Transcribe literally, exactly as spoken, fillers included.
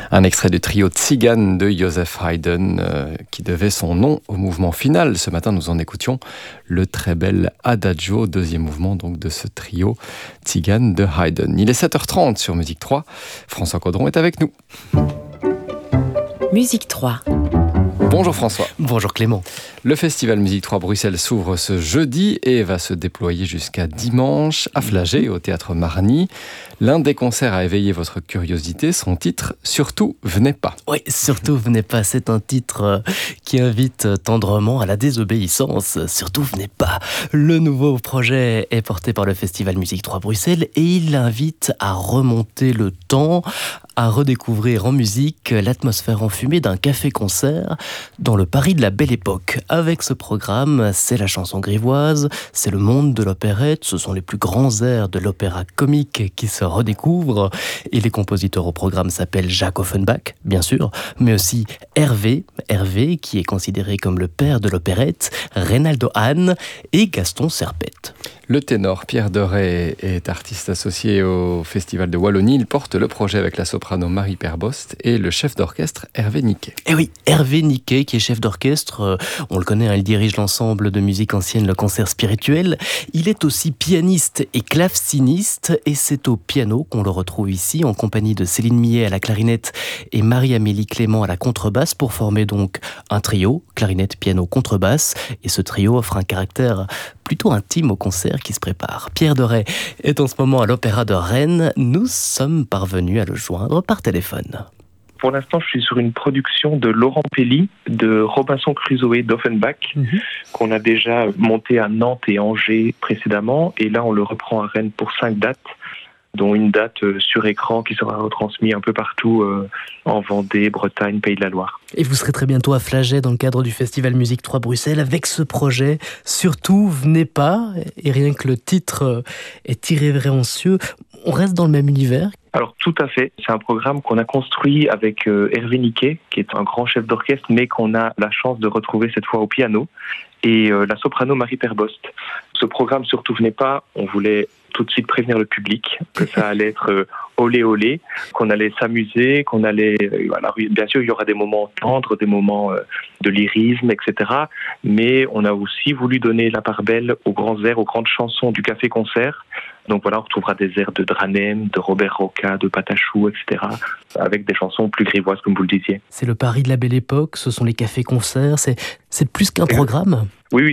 Un extrait du trio Tzigane de Joseph Haydn euh, qui devait son nom au mouvement final. Ce matin, nous en écoutions le très bel Adagio, deuxième mouvement donc de ce trio Tzigane de Haydn. Il est sept heures trente sur Musique trois. François Caudron est avec nous. Musique trois. Bonjour François. Bonjour Clément. Le Festival Musique trois Bruxelles s'ouvre ce jeudi et va se déployer jusqu'à dimanche à Flagey, au Théâtre Marny. L'un des concerts a éveillé votre curiosité, son titre « Surtout, venez pas ». Oui, « Surtout, venez pas », c'est un titre qui invite tendrement à la désobéissance. « Surtout, venez pas ». Le nouveau projet est porté par le Festival Musique trois Bruxelles et il invite à remonter le temps, à redécouvrir en musique l'atmosphère enfumée d'un café-concert dans le Paris de la Belle Époque. Avec ce programme, c'est la chanson grivoise, c'est le monde de l'opérette, ce sont les plus grands airs de l'opéra comique qui se redécouvrent. Et les compositeurs au programme s'appellent Jacques Offenbach, bien sûr, mais aussi Hervé, Hervé qui est considéré comme le père de l'opérette, Reynaldo Hahn et Gaston Serpette. Le ténor Pierre Doré est artiste associé au Festival de Wallonie. Il porte le projet avec la soprano Marie Perbost et le chef d'orchestre Hervé Niquet. Et oui, Hervé Niquet qui est chef d'orchestre, euh, on le connaît, hein, il dirige l'ensemble de musique ancienne, le concert spirituel. Il est aussi pianiste et claveciniste et c'est au piano qu'on le retrouve ici en compagnie de Céline Millet à la clarinette et Marie-Amélie Clément à la contrebasse pour former donc un trio, clarinette, piano, contrebasse. Et ce trio offre un caractère plutôt intime au concert qui se prépare. Pierre Doré est en ce moment à l'Opéra de Rennes. Nous sommes parvenus à le joindre par téléphone. Pour l'instant, je suis sur une production de Laurent Pelli, de Robinson Crusoe d'Offenbach, mm-hmm. qu'on a déjà monté à Nantes et Angers précédemment. Et là, on le reprend à Rennes pour cinq dates, dont une date sur écran qui sera retransmise un peu partout euh, en Vendée, Bretagne, Pays de la Loire. Et vous serez très bientôt à Flagey dans le cadre du Festival Musique trois Bruxelles avec ce projet « Surtout, venez pas ». Et rien que le titre est irrévérencieux, on reste dans le même univers. Alors tout à fait, c'est un programme qu'on a construit avec euh, Hervé Niquet, qui est un grand chef d'orchestre, mais qu'on a la chance de retrouver cette fois au piano, et euh, la soprano Marie Perbost. Ce programme « Surtout, venez pas », on voulait tout de suite prévenir le public que ça allait être euh, olé olé, qu'on allait s'amuser, qu'on allait... Euh, alors, bien sûr, il y aura des moments tendres, des moments euh, de lyrisme, et cetera. Mais on a aussi voulu donner la part belle aux grands airs, aux grandes chansons du café-concert. Donc voilà, on retrouvera des airs de Dranem, de Robert Roca, de Patachou, et cetera, avec des chansons plus grivoises, comme vous le disiez. C'est le Paris de la Belle Époque, ce sont les cafés-concerts, c'est, c'est plus qu'un programme ? Oui, oui,